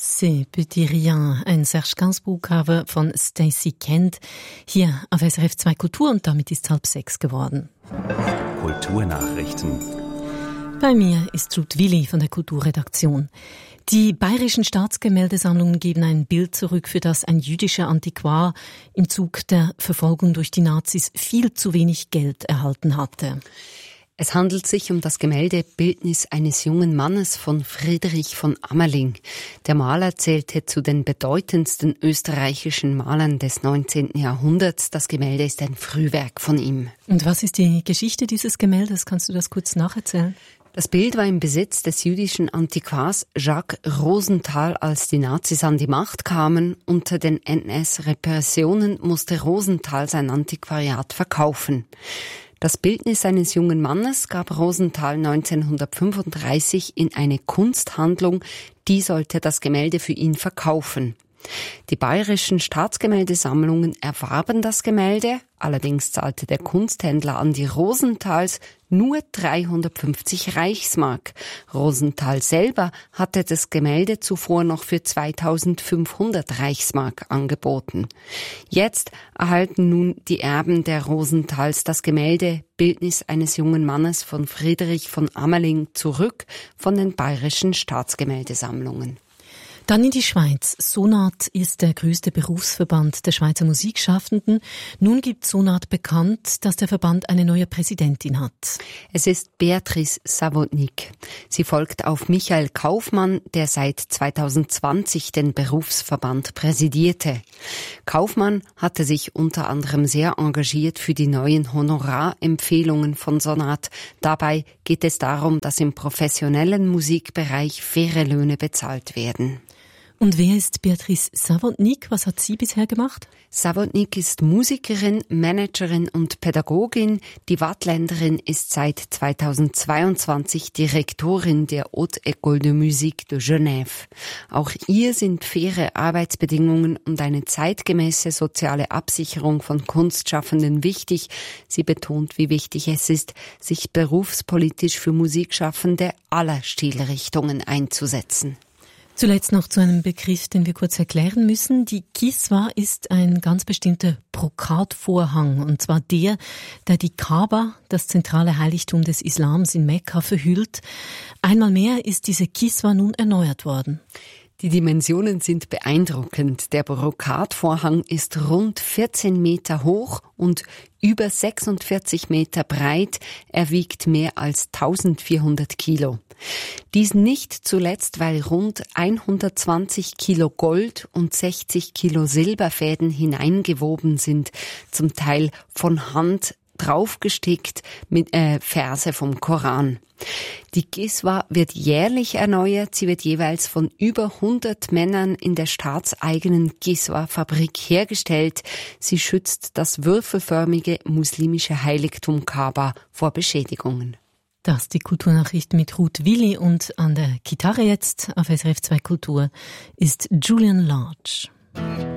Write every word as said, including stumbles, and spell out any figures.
C'est Petit Rien, ein Serge Gainsbourg-Cover von Stacey Kent, hier auf S R F zwei Kultur, und damit ist es halb sechs geworden. Kulturnachrichten. Bei mir ist Ruth Willi von der Kulturredaktion. Die bayerischen Staatsgemäldesammlungen geben ein Bild zurück, für das ein jüdischer Antiquar im Zug der Verfolgung durch die Nazis viel zu wenig Geld erhalten hatte. Es handelt sich um das Gemälde Bildnis eines jungen Mannes von Friedrich von Ameling. Der Maler zählte zu den bedeutendsten österreichischen Malern des neunzehnten Jahrhunderts. Das Gemälde ist ein Frühwerk von ihm. Und was ist die Geschichte dieses Gemäldes? Kannst du das kurz nacherzählen? Das Bild war im Besitz des jüdischen Antiquars Jacques Rosenthal, als die Nazis an die Macht kamen. Unter den N S-Repressionen musste Rosenthal sein Antiquariat verkaufen. Das Bildnis eines jungen Mannes gab Rosenthal neunzehnhundertfünfunddreißig in eine Kunsthandlung, die sollte das Gemälde für ihn verkaufen. Die bayerischen Staatsgemäldesammlungen erwarben das Gemälde, allerdings zahlte der Kunsthändler an die Rosenthals nur dreihundertfünfzig Reichsmark. Rosenthal selber hatte das Gemälde zuvor noch für zweitausendfünfhundert Reichsmark angeboten. Jetzt erhalten nun die Erben der Rosenthals das Gemälde Bildnis eines jungen Mannes von Friedrich von Ameling zurück von den bayerischen Staatsgemäldesammlungen. Dann in die Schweiz. Sonat ist der größte Berufsverband der Schweizer Musikschaffenden. Nun gibt Sonat bekannt, dass der Verband eine neue Präsidentin hat. Es ist Beatrice Savotnik. Sie folgt auf Michael Kaufmann, der seit zweitausendzwanzig den Berufsverband präsidierte. Kaufmann hatte sich unter anderem sehr engagiert für die neuen Honorarempfehlungen von Sonat. Dabei geht es darum, dass im professionellen Musikbereich faire Löhne bezahlt werden. Und wer ist Beatrice Savotnik? Was hat sie bisher gemacht? Savotnik ist Musikerin, Managerin und Pädagogin. Die Waadtländerin ist seit zweitausendzweiundzwanzig Direktorin der Haute École de Musique de Genève. Auch ihr sind faire Arbeitsbedingungen und eine zeitgemäße soziale Absicherung von Kunstschaffenden wichtig. Sie betont, wie wichtig es ist, sich berufspolitisch für Musikschaffende aller Stilrichtungen einzusetzen. Zuletzt noch zu einem Begriff, den wir kurz erklären müssen. Die Kiswa ist ein ganz bestimmter Brokatvorhang, und zwar der, der die Kaaba, das zentrale Heiligtum des Islams in Mekka, verhüllt. Einmal mehr ist diese Kiswa nun erneuert worden. Die Dimensionen sind beeindruckend. Der Brokatvorhang ist rund vierzehn Meter hoch und über sechsundvierzig Meter breit. Er wiegt mehr als eintausendvierhundert Kilo. Dies nicht zuletzt, weil rund hundertzwanzig Kilo Gold und sechzig Kilo Silberfäden hineingewoben sind, zum Teil von Hand draufgestickt mit äh, Verse vom Koran. Die Kiswa wird jährlich erneuert. Sie wird jeweils von über hundert Männern in der staatseigenen Kiswa-Fabrik hergestellt. Sie schützt das würfelförmige muslimische Heiligtum Kaaba vor Beschädigungen. Das die Kulturnachrichten mit Ruth Willi, und an der Gitarre jetzt auf S R F zwei Kultur ist Julian Large.